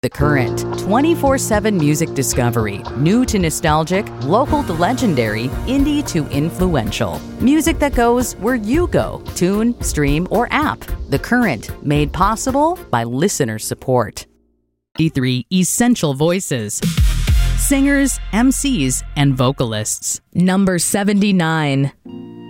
The Current, 24/7 music discovery, new to nostalgic, local to legendary, indie to influential. Music that goes where you go, tune, stream, or app. The Current, made possible by listener support. E3 Essential Voices. Singers, MCs, and vocalists. Number 79.